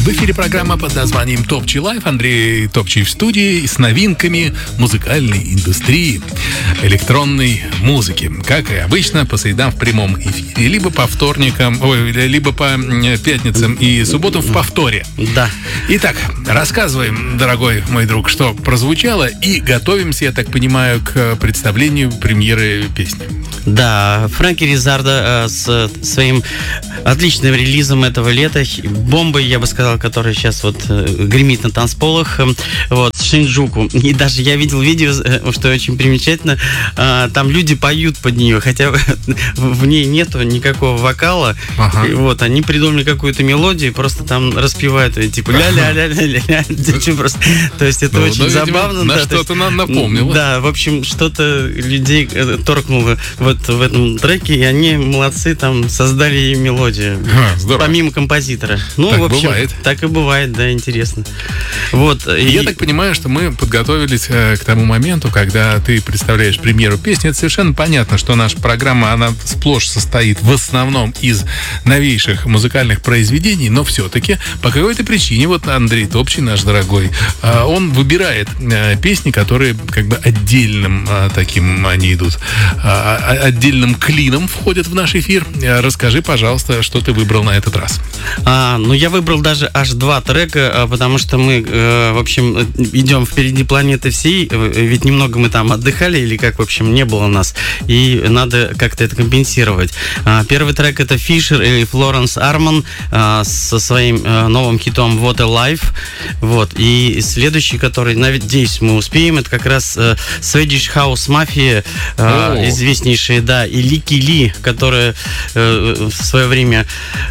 В эфире программа под названием «Топчи Лайф». Андрей Топчий в студии с новинками музыкальной индустрии, электронной музыки. Как и обычно, по средам в прямом эфире, либо по вторникам, либо по пятницам и субботам в повторе. Да. Итак, рассказываем, дорогой мой друг, что прозвучало, и готовимся, я так понимаю, к представлению премьеры песни. Да, Фрэнки Ризардо с своим отличным релизом этого лета, бомбой, я бы сказал, которая сейчас вот гремит на танцполах, вот, Шинджуку. И даже я видел видео, что очень примечательно, там люди поют под нее, хотя в ней нету никакого вокала. Ага. И вот, они придумали какую-то мелодию, просто там распевают, типа ля-ля-ля-ля-ля. То есть это очень забавно. На что-то нам напомнило. Да, в общем, что-то людей торкнуло вот в этом треке, и они, молодцы, там создали мелодию. Здорово. Помимо композитора. Ну, Так в общем, бывает. так и бывает, да, интересно. Вот. Я так понимаю, что мы подготовились к тому моменту, когда ты представляешь премьеру песни. Это совершенно понятно, что наша программа, она сплошь состоит в основном из новейших музыкальных произведений, но все-таки по какой-то причине вот Андрей Топчий, наш дорогой, он выбирает песни, которые как бы отдельным таким они идут, отдельным клином входят в наш эфир. Расскажи, пожалуйста, что ты выбрал на этот раз. Ну, я выбрал даже аж 2 трека, потому что мы, в общем, идем впереди планеты всей, ведь немного мы там отдыхали, или как, в общем, не было нас, и надо как-то это компенсировать. Первый трек — это Фишер и Флоренс Арман со своим новым хитом What a Life. Вот. И следующий, который, надеюсь, мы успеем, это как раз Swedish House Mafia, известнейшие, да, и Лики Ли, которая в свое время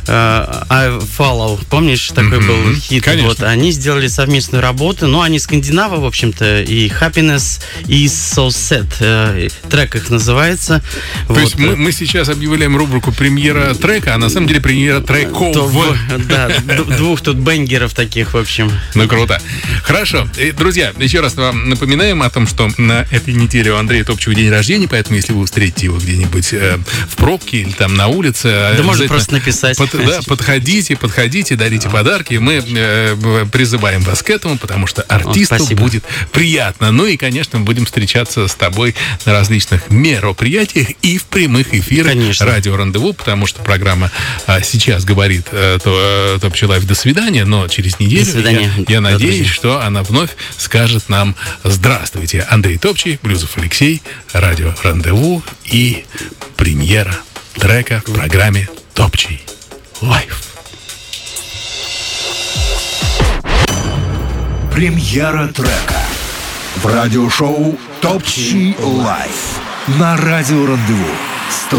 I Follow, помнишь, такой был хит? Конечно. Вот, они сделали совместную работу, но они скандинавы, в общем-то, и Happiness is so sad, трек их называется. То есть мы сейчас объявляем рубрику «Премьера трека», а на самом деле премьера треков. Да, 2 тут бенгеров таких, в общем. Ну, круто. Хорошо. Друзья, еще раз вам напоминаем о том, что на этой неделе у Андрея Топчева день рождения, поэтому если вы встретите его где-нибудь в пробке или там на улице... Да можно просто написать. Подходите, дарите подарки. Мы призываем вас к этому, потому что артисту будет приятно. Ну и, конечно, мы будем встречаться с тобой на различных мероприятиях и в прямых эфирах радио «Рандеву», потому что программа сейчас говорит «Топчи Лайф» до свидания, но через неделю я надеюсь, что она вновь скажет нам здравствуйте. Андрей Топчий, Блюзов Алексей, радио «Рандеву» и премьера трека в программе «Топчий Лайф». Премьера трека в радиошоу «Топчий Лайф» на радио «Рандеву».